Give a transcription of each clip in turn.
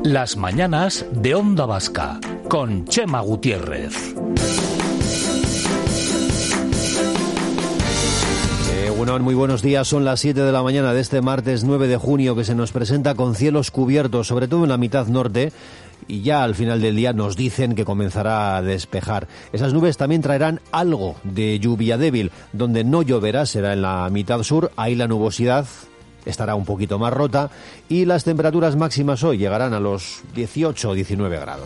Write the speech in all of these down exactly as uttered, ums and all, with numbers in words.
Las mañanas de Onda Vasca, con Chema Gutiérrez. Eh, bueno, muy buenos días. Son las siete de la mañana de este martes nueve de junio, que se nos presenta con cielos cubiertos, sobre todo en la mitad norte, y ya al final del día nos dicen que comenzará a despejar. Esas nubes también traerán algo de lluvia débil. Donde no lloverá será en la mitad sur. Ahí la nubosidad estará un poquito más rota y las temperaturas máximas hoy llegarán a los dieciocho o diecinueve grados.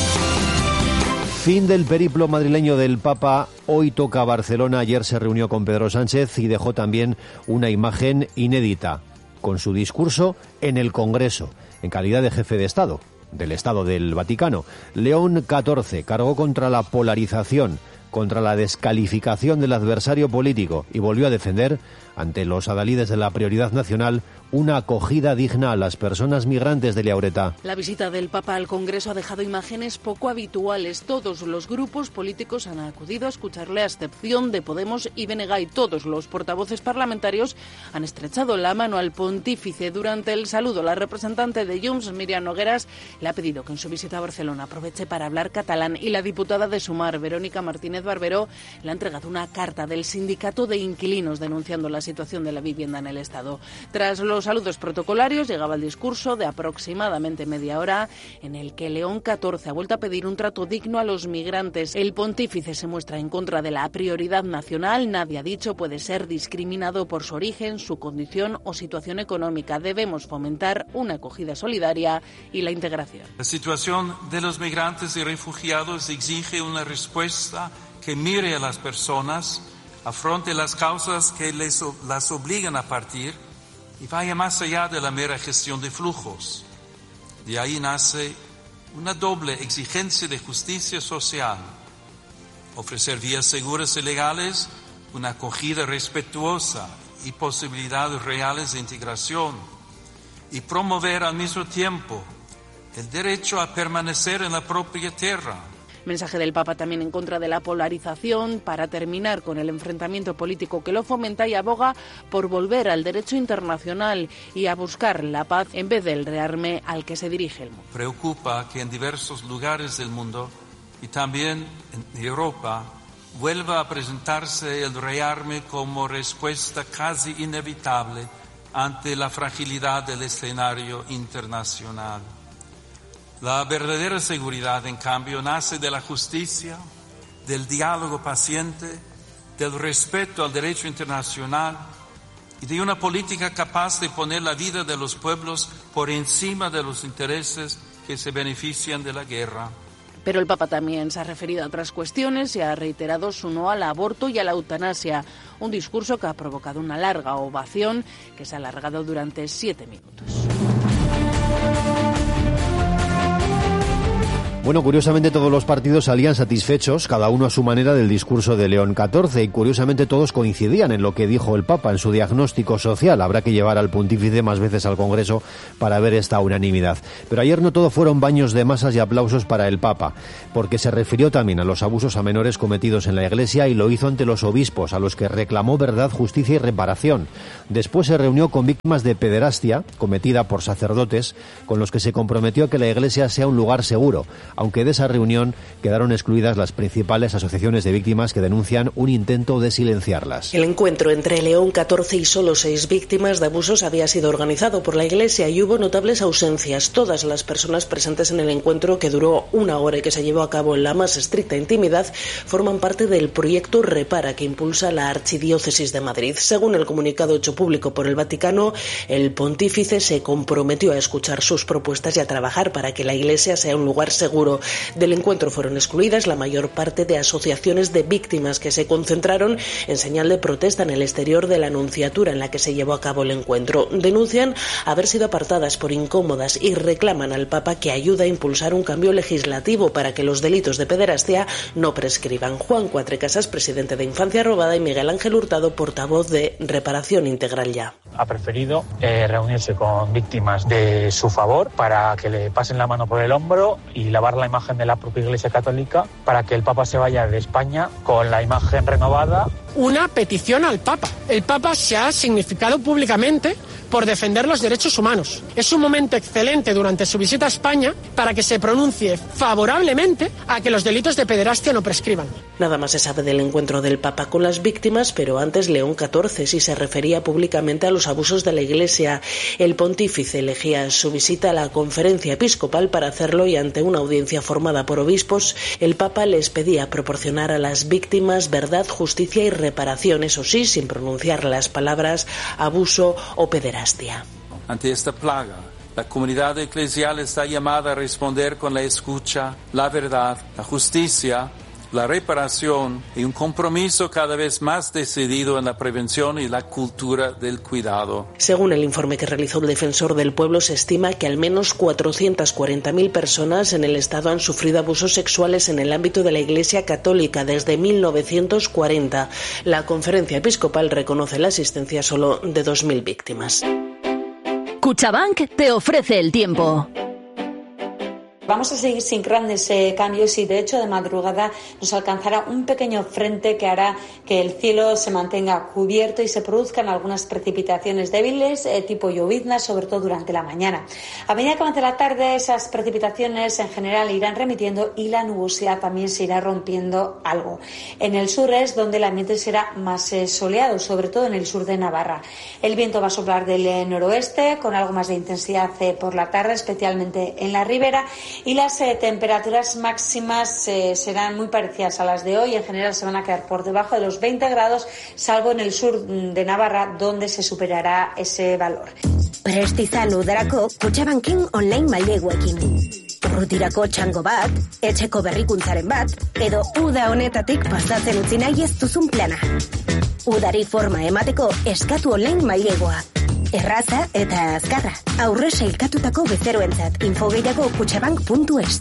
Fin del periplo madrileño del Papa. Hoy toca Barcelona. Ayer se reunió con Pedro Sánchez y dejó también una imagen inédita con su discurso en el Congreso, en calidad de jefe de Estado del Estado del Vaticano. León catorce cargó contra la polarización, contra la descalificación del adversario político y volvió a defender, ante los adalides de la prioridad nacional, una acogida digna a las personas migrantes de Liaureta. La visita del Papa al Congreso ha dejado imágenes poco habituales. Todos los grupos políticos han acudido a escucharle, a excepción de Podemos y B N G, y todos los portavoces parlamentarios han estrechado la mano al pontífice. Durante el saludo, la representante de Junts, Míriam Nogueras, le ha pedido que en su visita a Barcelona aproveche para hablar catalán, y la diputada de Sumar, Verónica Martínez Barberó, le ha entregado una carta del sindicato de inquilinos denunciando la situación de la vivienda en el Estado. Tras los saludos protocolarios llegaba el discurso de aproximadamente media hora, en el que León catorce ha vuelto a pedir un trato digno a los migrantes. El pontífice se muestra en contra de la prioridad nacional. Nadie, ha dicho, puede ser discriminado por su origen, su condición o situación económica. Debemos fomentar una acogida solidaria y la integración. La situación de los migrantes y refugiados exige una respuesta que mire a las personas, afronte las causas que les, las obligan a partir y vaya más allá de la mera gestión de flujos. De ahí nace una doble exigencia de justicia social: ofrecer vías seguras y legales, una acogida respetuosa y posibilidades reales de integración, y promover al mismo tiempo el derecho a permanecer en la propia tierra. Mensaje del Papa también en contra de la polarización, para terminar con el enfrentamiento político que lo fomenta, y aboga por volver al derecho internacional y a buscar la paz en vez del rearme al que se dirige el mundo. Preocupa que en diversos lugares del mundo y también en Europa vuelva a presentarse el rearme como respuesta casi inevitable ante la fragilidad del escenario internacional. La verdadera seguridad, en cambio, nace de la justicia, del diálogo paciente, del respeto al derecho internacional y de una política capaz de poner la vida de los pueblos por encima de los intereses que se benefician de la guerra. Pero el Papa también se ha referido a otras cuestiones y ha reiterado su no al aborto y a la eutanasia, un discurso que ha provocado una larga ovación que se ha alargado durante siete minutos. Bueno, curiosamente todos los partidos salían satisfechos, cada uno a su manera, del discurso de León catorce, y curiosamente todos coincidían en lo que dijo el Papa, en su diagnóstico social. Habrá que llevar al pontífice más veces al Congreso para ver esta unanimidad. Pero ayer no todo fueron baños de masas y aplausos para el Papa, porque se refirió también a los abusos a menores cometidos en la Iglesia, y lo hizo ante los obispos, a los que reclamó verdad, justicia y reparación. Después se reunió con víctimas de pederastia cometida por sacerdotes, con los que se comprometió a que la Iglesia sea un lugar seguro, aunque de esa reunión quedaron excluidas las principales asociaciones de víctimas, que denuncian un intento de silenciarlas. El encuentro entre León catorce y solo seis víctimas de abusos había sido organizado por la Iglesia y hubo notables ausencias. Todas las personas presentes en el encuentro, que duró una hora y que se llevó a cabo en la más estricta intimidad, forman parte del proyecto Repara, que impulsa la Archidiócesis de Madrid. Según el comunicado hecho público por el Vaticano, el pontífice se comprometió a escuchar sus propuestas y a trabajar para que la Iglesia sea un lugar seguro. Del encuentro fueron excluidas la mayor parte de asociaciones de víctimas, que se concentraron en señal de protesta en el exterior de la nunciatura en la que se llevó a cabo el encuentro. Denuncian haber sido apartadas por incómodas y reclaman al Papa que ayude a impulsar un cambio legislativo para que los delitos de pederastia no prescriban. Juan Cuatrecasas, presidente de Infancia Robada, y Miguel Ángel Hurtado, portavoz de Reparación Integral Ya. Ha preferido eh, reunirse con víctimas de su favor para que le pasen la mano por el hombro y lavar la imagen de la propia Iglesia Católica, para que el Papa se vaya de España con la imagen renovada una petición al Papa. El Papa se ha significado públicamente por defender los derechos humanos. Es un momento excelente durante su visita a España para que se pronuncie favorablemente a que los delitos de pederastia no prescriban. Nada más se sabe del encuentro del Papa con las víctimas, pero antes León catorce sí se refería públicamente a los abusos de la Iglesia. El pontífice elegía su visita a la conferencia episcopal para hacerlo, y ante una audiencia formada por obispos, el Papa les pedía proporcionar a las víctimas verdad, justicia y reparación, eso sí, sin pronunciar las palabras abuso o pederastia. Ante esta plaga, la comunidad eclesial está llamada a responder con la escucha, la verdad, la justicia, la reparación y un compromiso cada vez más decidido en la prevención y la cultura del cuidado. Según el informe que realizó el Defensor del Pueblo, se estima que al menos cuatrocientas cuarenta mil personas en el Estado han sufrido abusos sexuales en el ámbito de la Iglesia Católica desde mil novecientos cuarenta. La Conferencia Episcopal reconoce la asistencia solo de dos mil víctimas. Cuchabank te ofrece el tiempo. Vamos a seguir sin grandes eh, cambios y de hecho de madrugada nos alcanzará un pequeño frente que hará que el cielo se mantenga cubierto y se produzcan algunas precipitaciones débiles eh, tipo lloviznas, sobre todo durante la mañana. A medida que avance la tarde, esas precipitaciones en general irán remitiendo y la nubosidad también se irá rompiendo algo. En el sur es donde el ambiente será más eh, soleado, sobre todo en el sur de Navarra. El viento va a soplar del eh, noroeste con algo más de intensidad eh, por la tarde, especialmente en la ribera. Y las eh, temperaturas máximas eh, serán muy parecidas a las de hoy. En general se van a quedar por debajo de los veinte grados, salvo en el sur de Navarra, donde se superará ese valor. Prest izan udarako Kutxabanken online maileguekin. Urrutirako txango bat, etxeko berrikuntzaren bat, edo uda honetatik pasatzen utzi nahi ez duzun plana. Udari forma emateko eskatu online mailegoa. Erraza eta azkarra. Aurre sailkatutako bezeroentzat. Info gehiago kutxabank puntu es.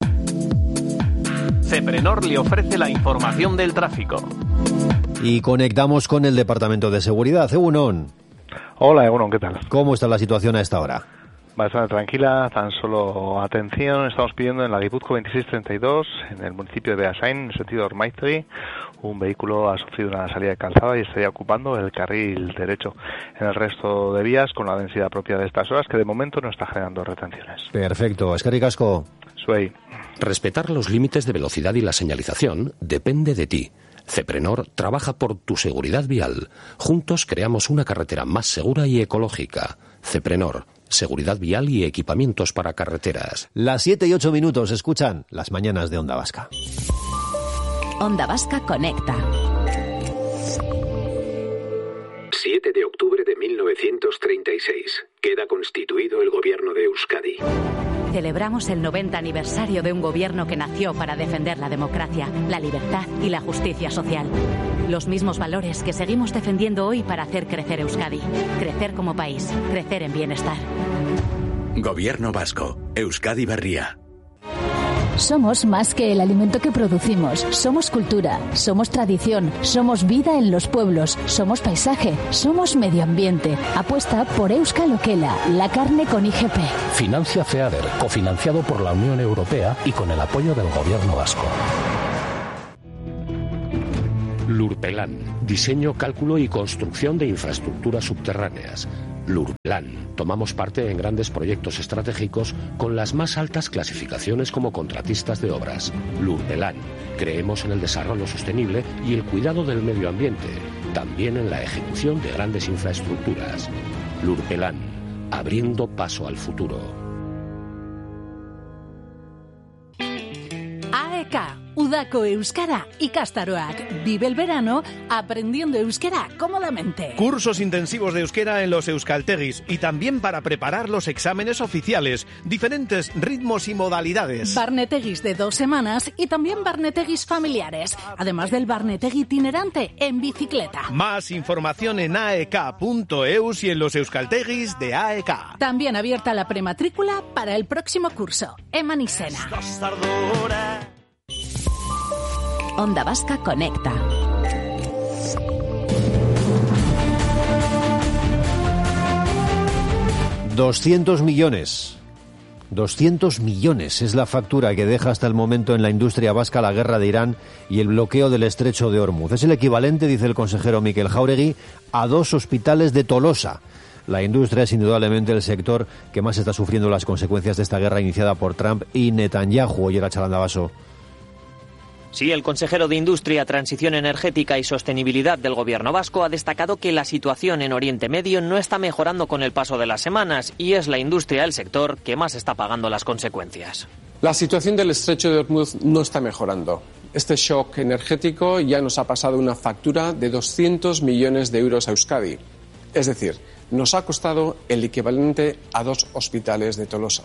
Ceprenor le ofrece la información del tráfico. Y conectamos con el Departamento de Seguridad. Egunon. Hola, Egunon, ¿qué tal? ¿Cómo está la situación a esta hora? Bastante tranquila, tan solo atención, estamos pidiendo en la Guipúzcoa veintiséis treinta y dos, en el municipio de Beasain, en sentido Ormaiztegui, un vehículo ha sufrido una salida de calzada y estaría ocupando el carril derecho. En el resto de vías, con la densidad propia de estas horas, que de momento no está generando retenciones. Perfecto, eskerrik asko. Suey. Respetar los límites de velocidad y la señalización depende de ti. Ceprenor trabaja por tu seguridad vial. Juntos creamos una carretera más segura y ecológica. Ceprenor, seguridad vial y equipamientos para carreteras. Las siete y ocho minutos, escuchan las mañanas de Onda Vasca. Onda Vasca conecta. siete de octubre de mil novecientos treinta y seis. Queda constituido el gobierno de Euskadi. Celebramos el noventa aniversario de un gobierno que nació para defender la democracia, la libertad y la justicia social. Los mismos valores que seguimos defendiendo hoy para hacer crecer Euskadi. Crecer como país, crecer en bienestar. Gobierno vasco. Euskadi Berria. Somos más que el alimento que producimos. Somos cultura, somos tradición, somos vida en los pueblos, somos paisaje, somos medio ambiente. Apuesta por Euskal Okela, la carne con I G P. Financia FEADER, cofinanciado por la Unión Europea y con el apoyo del Gobierno vasco. Lurpelán, diseño, cálculo y construcción de infraestructuras subterráneas. Lurpelán, tomamos parte en grandes proyectos estratégicos con las más altas clasificaciones como contratistas de obras. Lurpelán, creemos en el desarrollo sostenible y el cuidado del medio ambiente, también en la ejecución de grandes infraestructuras. Lurpelán, abriendo paso al futuro. A E K, Udako Euskara ikastaroak. Vive el verano aprendiendo euskera cómodamente. Cursos intensivos de euskera en los euskaltegis y también para preparar los exámenes oficiales. Diferentes ritmos y modalidades. Barnetegis de dos semanas y también barnetegis familiares. Además del barnetegui itinerante en bicicleta. Más información en a e k punto e u s y en los euskaltegis de A E K. También abierta la prematrícula para el próximo curso. Eman izena. Onda Vasca conecta. doscientos millones. doscientos millones es la factura que deja hasta el momento en la industria vasca la guerra de Irán y el bloqueo del estrecho de Hormuz. Es el equivalente, dice el consejero Mikel Jáuregui, a dos hospitales de Tolosa. La industria es indudablemente el sector que más está sufriendo las consecuencias de esta guerra iniciada por Trump y Netanyahu. Oye, Chalanda Basso. Sí, el consejero de Industria, Transición Energética y Sostenibilidad del Gobierno vasco ha destacado que la situación en Oriente Medio no está mejorando con el paso de las semanas y es la industria el sector que más está pagando las consecuencias. La situación del estrecho de Hormuz no está mejorando. Este shock energético ya nos ha pasado una factura de doscientos millones de euros a Euskadi. Es decir, nos ha costado el equivalente a dos hospitales de Tolosa.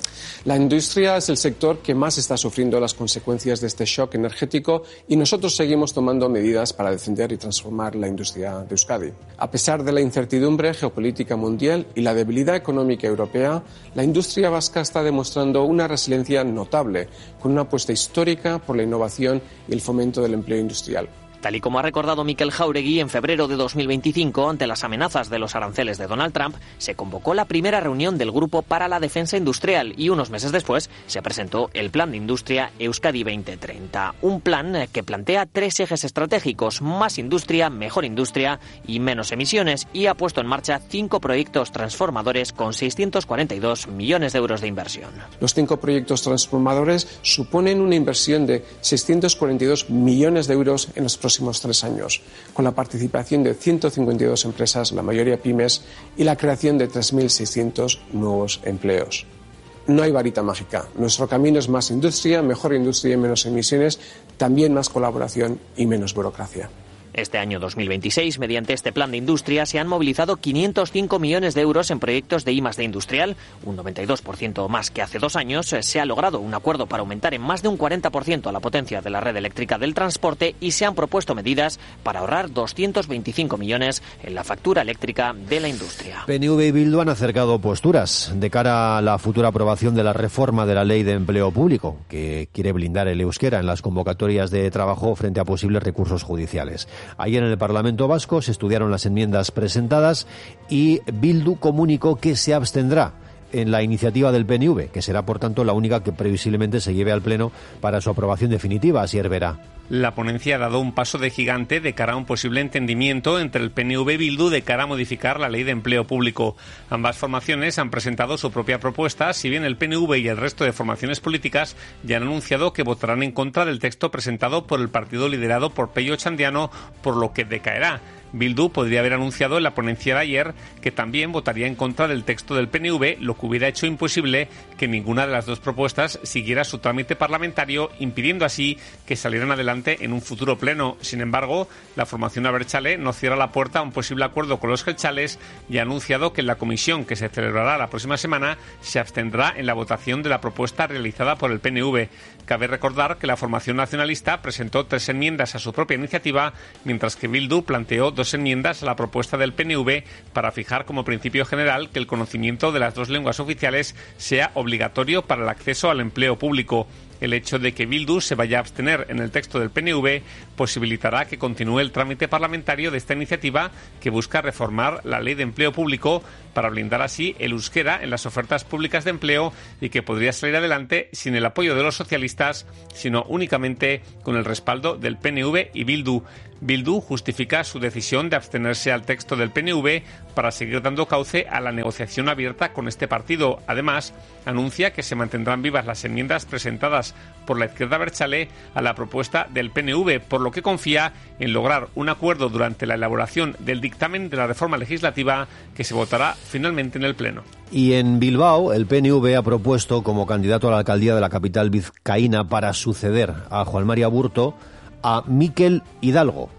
La industria es el sector que más está sufriendo las consecuencias de este shock energético y nosotros seguimos tomando medidas para defender y transformar la industria de Euskadi. A pesar de la incertidumbre geopolítica mundial y la debilidad económica europea, la industria vasca está demostrando una resiliencia notable, con una apuesta histórica por la innovación y el fomento del empleo industrial. Tal y como ha recordado Mikel Jáuregui, en febrero de dos mil veinticinco, ante las amenazas de los aranceles de Donald Trump, se convocó la primera reunión del Grupo para la Defensa Industrial y unos meses después se presentó el Plan de Industria Euskadi veinte treinta. Un plan que plantea tres ejes estratégicos: más industria, mejor industria y menos emisiones, y ha puesto en marcha cinco proyectos transformadores con seiscientos cuarenta y dos millones de euros de inversión. Los cinco proyectos transformadores suponen una inversión de seiscientos cuarenta y dos millones de euros en los próximos tres años, con la participación de ciento cincuenta y dos empresas, la mayoría pymes, y la creación de tres mil seiscientos nuevos empleos. No hay varita mágica. Nuestro camino es más industria, mejor industria y menos emisiones, también más colaboración y menos burocracia. Este año dos mil veintiséis, mediante este plan de industria, se han movilizado quinientos cinco millones de euros en proyectos de I más D industrial, un noventa y dos por ciento más que hace dos años. Se ha logrado un acuerdo para aumentar en más de un cuarenta por ciento la potencia de la red eléctrica del transporte y se han propuesto medidas para ahorrar doscientos veinticinco millones en la factura eléctrica de la industria. P N V y Bildu han acercado posturas de cara a la futura aprobación de la reforma de la Ley de Empleo Público, que quiere blindar el euskera en las convocatorias de trabajo frente a posibles recursos judiciales. Ayer en el Parlamento Vasco se estudiaron las enmiendas presentadas y Bildu comunicó que se abstendrá en la iniciativa del P N V, que será por tanto la única que previsiblemente se lleve al Pleno para su aprobación definitiva. Asier Vera. La ponencia ha dado un paso de gigante de cara a un posible entendimiento entre el P N V y Bildu de cara a modificar la Ley de Empleo Público. Ambas formaciones han presentado su propia propuesta, si bien el P N V y el resto de formaciones políticas ya han anunciado que votarán en contra del texto presentado por el partido liderado por Pello Ochandiano, por lo que decaerá. Bildu podría haber anunciado en la ponencia de ayer que también votaría en contra del texto del P N V, lo que hubiera hecho imposible que ninguna de las dos propuestas siguiera su trámite parlamentario, impidiendo así que salieran adelante en un futuro pleno. Sin embargo, la formación abertzale no cierra la puerta a un posible acuerdo con los jeltzales y ha anunciado que en la comisión que se celebrará la próxima semana se abstendrá en la votación de la propuesta realizada por el P N V. Cabe recordar que la formación nacionalista presentó tres enmiendas a su propia iniciativa, mientras que Bildu planteó dos enmiendas a la propuesta del P N V para fijar como principio general que el conocimiento de las dos lenguas oficiales sea obligatorio para el acceso al empleo público. El hecho de que Bildu se vaya a abstener en el texto del P N V posibilitará que continúe el trámite parlamentario de esta iniciativa que busca reformar la Ley de Empleo Público para blindar así el euskera en las ofertas públicas de empleo y que podría salir adelante sin el apoyo de los socialistas, sino únicamente con el respaldo del P N V y Bildu. Bildu justifica su decisión de abstenerse al texto del P N V para seguir dando cauce a la negociación abierta con este partido. Además, anuncia que se mantendrán vivas las enmiendas presentadas por la izquierda abertzale a la propuesta del P N V, por lo que confía en lograr un acuerdo durante la elaboración del dictamen de la reforma legislativa que se votará finalmente en el Pleno. Y en Bilbao, el P N V ha propuesto como candidato a la alcaldía de la capital vizcaína para suceder a Juan Mari Aburto a Mikel Hidalgo,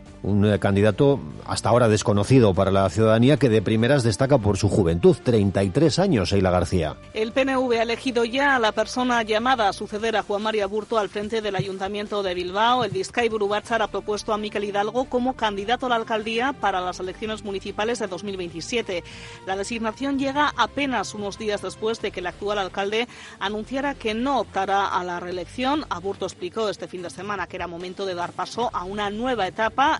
un candidato hasta ahora desconocido para la ciudadanía que de primeras destaca por su juventud, treinta y tres años, Eila García. El P N V ha elegido ya a la persona llamada a suceder a Juan Mari Aburto al frente del Ayuntamiento de Bilbao. El Bizkaiburu Batzar ha propuesto a Mikel Hidalgo como candidato a la alcaldía para las elecciones municipales de dos mil veintisiete. La designación llega apenas unos días después de que el actual alcalde anunciara que no optará a la reelección. Aburto explicó este fin de semana que era momento de dar paso a una nueva etapa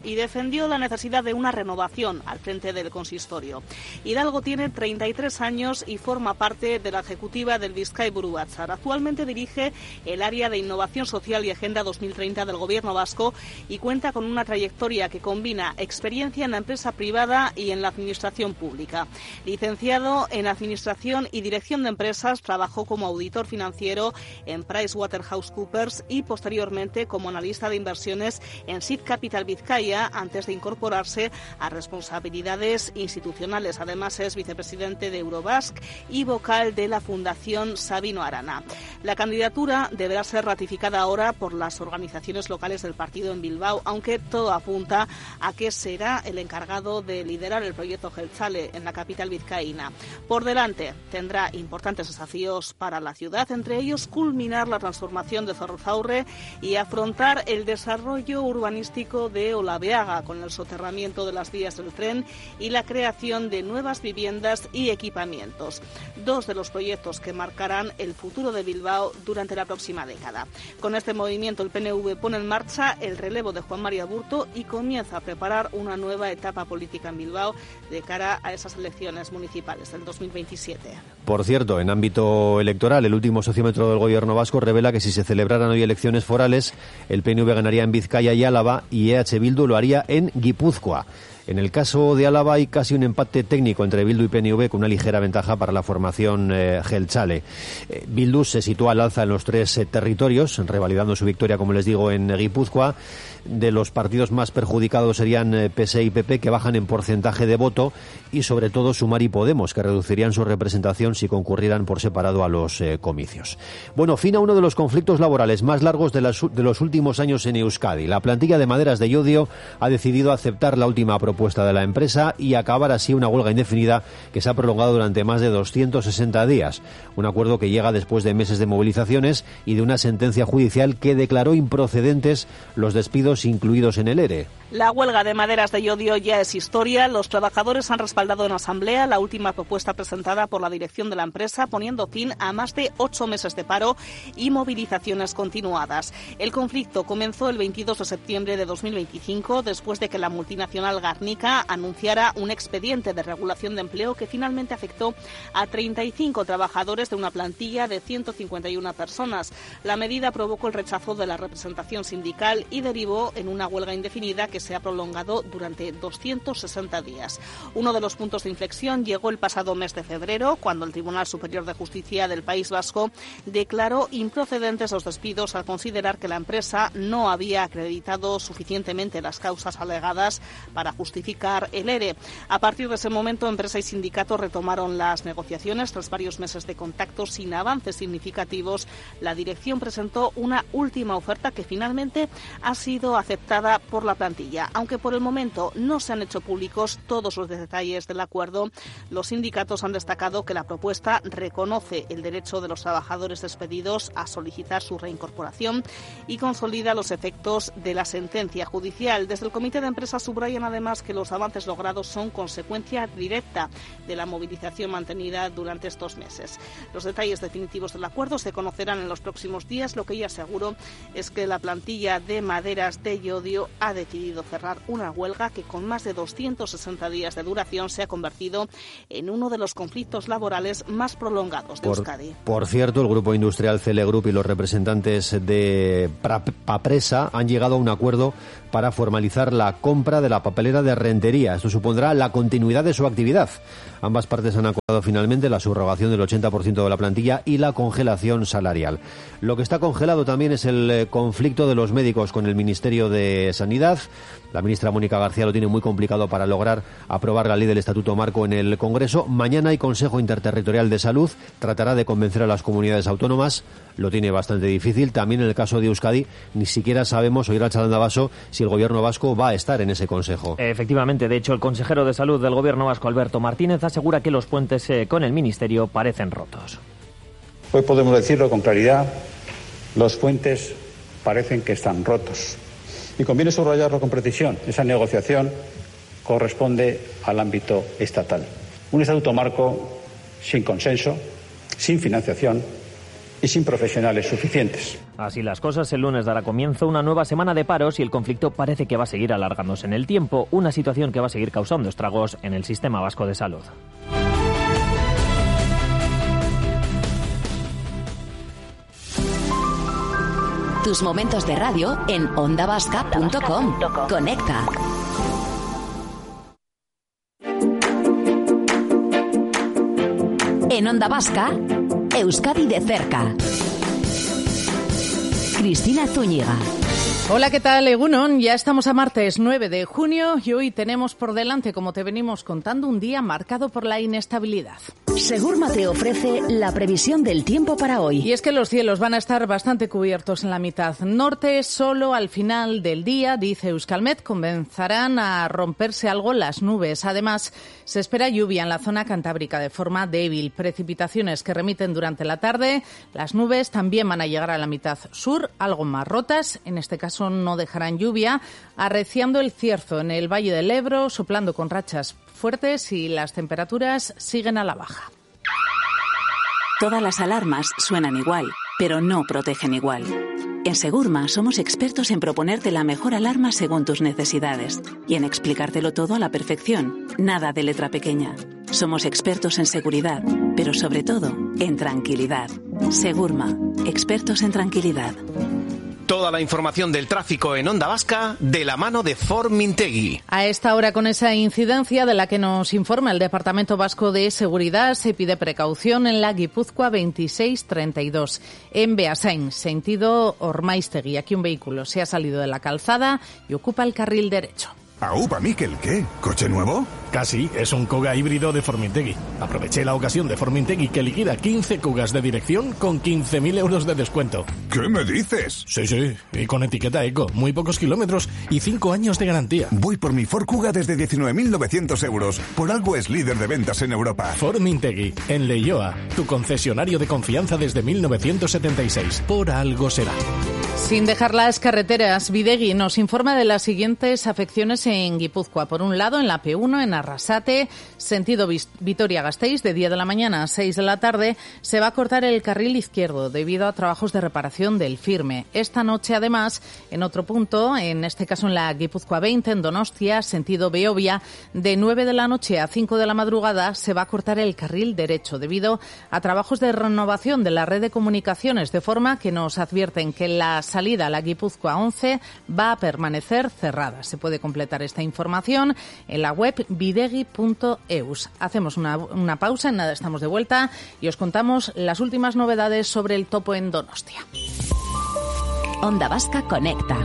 y defendió la necesidad de una renovación al frente del consistorio. Hidalgo tiene treinta y tres años y forma parte de la ejecutiva del Bizkai Buru Batzar. Actualmente dirige el área de Innovación Social y Agenda dos mil treinta del Gobierno vasco y cuenta con una trayectoria que combina experiencia en la empresa privada y en la administración pública. Licenciado en Administración y Dirección de Empresas, trabajó como auditor financiero en PricewaterhouseCoopers y posteriormente como analista de inversiones en Seed Capital Vizcaya antes de incorporarse a responsabilidades institucionales. Además es vicepresidente de Eurobasque y vocal de la Fundación Sabino Arana. La candidatura deberá ser ratificada ahora por las organizaciones locales del partido en Bilbao, aunque todo apunta a que será el encargado de liderar el proyecto Jeltzale en la capital vizcaína. Por delante tendrá importantes desafíos para la ciudad, entre ellos culminar la transformación de Zorrozaurre y afrontar el desarrollo urbanístico de Olabeaga con el soterramiento de las vías del tren y la creación de nuevas viviendas y equipamientos. Dos de los proyectos que marcarán el futuro de Bilbao durante la próxima década. Con este movimiento el P N V pone en marcha el relevo de Juan María Burto y comienza a preparar una nueva etapa política en Bilbao de cara a esas elecciones municipales del dos mil veintisiete. Por cierto, en ámbito electoral, el último sociómetro del Gobierno vasco revela que si se celebraran hoy elecciones forales, el P N V ganaría en Vizcaya y Álava y E H Bildu lo haría en Guipúzcoa. En el caso de Álava hay casi un empate técnico entre Bildu y P N V con una ligera ventaja para la formación eh, Jeltzale. Eh, Bildu se sitúa al alza en los tres eh, territorios, revalidando su victoria, como les digo, en Guipúzcoa. De los partidos más perjudicados serían eh, P S E y P P, que bajan en porcentaje de voto, y sobre todo Sumar y Podemos, que reducirían su representación si concurrieran por separado a los eh, comicios. Bueno, fin a uno de los conflictos laborales más largos de, las, de los últimos años en Euskadi. La plantilla de maderas de Llodio ha decidido aceptar la última propuesta de la empresa y acabar así una huelga indefinida que se ha prolongado durante más de doscientos sesenta días. Un acuerdo que llega después de meses de movilizaciones y de una sentencia judicial que declaró improcedentes los despidos incluidos en el ERE. La huelga de maderas de Llodio ya es historia. Los trabajadores han respaldado en asamblea la última propuesta presentada por la dirección de la empresa, poniendo fin a más de ocho meses de paro y movilizaciones continuadas. El conflicto comenzó el veintidós de septiembre de dos mil veinticinco, después de que la multinacional Garnica anunciara un expediente de regulación de empleo que finalmente afectó a treinta y cinco trabajadores de una plantilla de ciento cincuenta y una personas. La medida provocó el rechazo de la representación sindical y derivó en una huelga indefinida que se ha prolongado durante doscientos sesenta días. Uno de los puntos de inflexión llegó el pasado mes de febrero, cuando el Tribunal Superior de Justicia del País Vasco declaró improcedentes los despidos al considerar que la empresa no había acreditado suficientemente las causas alegadas para justificar el ERE. A partir de ese momento, empresa y sindicato retomaron las negociaciones. Tras varios meses de contactos sin avances significativos, la dirección presentó una última oferta que finalmente ha sido aceptada por la plantilla. Aunque por el momento no se han hecho públicos todos los detalles del acuerdo, los sindicatos han destacado que la propuesta reconoce el derecho de los trabajadores despedidos a solicitar su reincorporación y consolida los efectos de la sentencia judicial. Desde el Comité de Empresa subrayan además que los avances logrados son consecuencia directa de la movilización mantenida durante estos meses. Los detalles definitivos del acuerdo se conocerán en los próximos días. Lo que ya seguro es que la plantilla de maderas de Llodio ha decidido cerrar una huelga que con más de doscientos sesenta días de duración se ha convertido en uno de los conflictos laborales más prolongados de por, Euskadi. Por cierto, el grupo industrial Cele Group y los representantes de Papresa han llegado a un acuerdo para formalizar la compra de la papelera de Rentería. Esto supondrá la continuidad de su actividad. Ambas partes han acordado finalmente la subrogación del ochenta por ciento de la plantilla y la congelación salarial. Lo que está congelado también es el conflicto de los médicos con el Ministerio de Sanidad. La ministra Mónica García lo tiene muy complicado para lograr aprobar la ley del Estatuto Marco en el Congreso. Mañana hay Consejo Interterritorial de Salud. Tratará de convencer a las comunidades autónomas. Lo tiene bastante difícil. También en el caso de Euskadi, ni siquiera sabemos, oír al Chalandabaso, si el Gobierno vasco va a estar en ese Consejo. Efectivamente, de hecho, el consejero de Salud del Gobierno vasco, Alberto Martínez, asegura que los puentes eh, con el Ministerio parecen rotos. Hoy podemos decirlo con claridad, los puentes parecen que están rotos. Y conviene subrayarlo con precisión. Esa negociación corresponde al ámbito estatal. Un estatuto marco sin consenso, sin financiación, y sin profesionales suficientes. Así las cosas, el lunes dará comienzo una nueva semana de paros y el conflicto parece que va a seguir alargándose en el tiempo, una situación que va a seguir causando estragos en el sistema vasco de salud. Tus momentos de radio en onda vasca punto com. Conecta. En Onda Vasca, Euskadi de cerca. Cristina Zúñiga. Hola, ¿qué tal, Egunon? Ya estamos a martes nueve de junio y hoy tenemos por delante, como te venimos contando, un día marcado por la inestabilidad. Segurma te ofrece la previsión del tiempo para hoy. Y es que los cielos van a estar bastante cubiertos en la mitad norte. Solo al final del día, dice Euskalmet, comenzarán a romperse algo las nubes. Además, se espera lluvia en la zona cantábrica de forma débil. Precipitaciones que remiten durante la tarde. Las nubes también van a llegar a la mitad sur, algo más rotas. En este caso no dejarán lluvia. Arreciando el cierzo en el Valle del Ebro, soplando con rachas fuertes y las temperaturas siguen a la baja. Todas las alarmas suenan igual, pero no protegen igual. En Segurma somos expertos en proponerte la mejor alarma según tus necesidades y en explicártelo todo a la perfección, nada de letra pequeña. Somos expertos en seguridad, pero sobre todo en tranquilidad. Segurma, expertos en tranquilidad. Toda la información del tráfico en Onda Vasca de la mano de Formintegui. A esta hora, con esa incidencia de la que nos informa el Departamento Vasco de Seguridad, se pide precaución en la Guipúzcoa veintiséis treinta y dos, en Beasain, sentido Ormaiztegui. Aquí un vehículo se ha salido de la calzada y ocupa el carril derecho. Aupa, Miquel, ¿qué? ¿Coche nuevo? Casi, es un Kuga híbrido de Formintegui. Aproveché la ocasión de Formintegui que liquida quince Kugas de dirección con quince mil euros de descuento. ¿Qué me dices? Sí, sí, y con etiqueta eco, muy pocos kilómetros y cinco años de garantía. Voy por mi Ford Kuga desde diecinueve mil novecientos euros. Por algo es líder de ventas en Europa. Formintegui, en Leioa, tu concesionario de confianza desde mil novecientos setenta y seis. Por algo será. Sin dejar las carreteras, Bidegui nos informa de las siguientes afecciones en Guipúzcoa. Por un lado, en la P uno, en Arrasate, sentido Vitoria-Gasteiz, de diez de la mañana a seis de la tarde, se va a cortar el carril izquierdo debido a trabajos de reparación del firme. Esta noche, además, en otro punto, en este caso en la Guipúzcoa veinte, en Donostia, sentido Beovia, de nueve de la noche a cinco de la madrugada, se va a cortar el carril derecho debido a trabajos de renovación de la red de comunicaciones, de forma que nos advierten que la salida a la Guipúzcoa once va a permanecer cerrada. Se puede completar esta información en la web bidegui punto eus. Hacemos una, una pausa, en nada estamos de vuelta y os contamos las últimas novedades sobre el topo en Donostia. Onda Vasca conecta.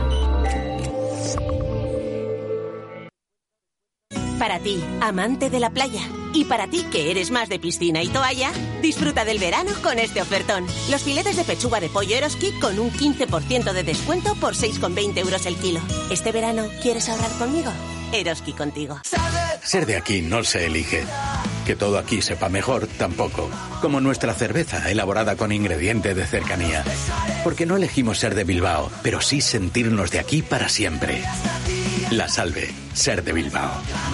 Para ti, amante de la playa. Y para ti, que eres más de piscina y toalla, disfruta del verano con este ofertón. Los filetes de pechuga de pollo Eroski con un quince por ciento de descuento por seis con veinte euros el kilo. ¿Este verano quieres ahorrar conmigo? Eroski contigo. Ser de aquí no se elige. Que todo aquí sepa mejor, tampoco. Como nuestra cerveza, elaborada con ingrediente de cercanía. Porque no elegimos ser de Bilbao, pero sí sentirnos de aquí para siempre. La Salve, ser de Bilbao.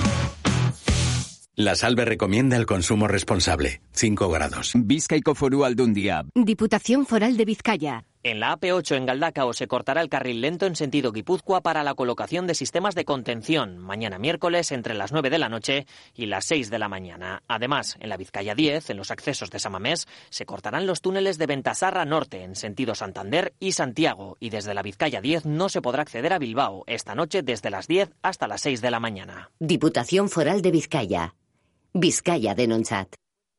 La Salve recomienda el consumo responsable. cinco grados. Bizkaiko Foru Aldundia. Diputación Foral de Vizcaya. En la A P ocho en Galdakao se cortará el carril lento en sentido Guipúzcoa para la colocación de sistemas de contención mañana miércoles entre las nueve de la noche y las seis de la mañana. Además, en la Vizcaya diez, en los accesos de Samamés, se cortarán los túneles de Ventasarra Norte en sentido Santander y Santiago, y desde la Vizcaya diez no se podrá acceder a Bilbao esta noche desde las diez hasta las seis de la mañana. Diputación Foral de Vizcaya. Vizcaya denontzat.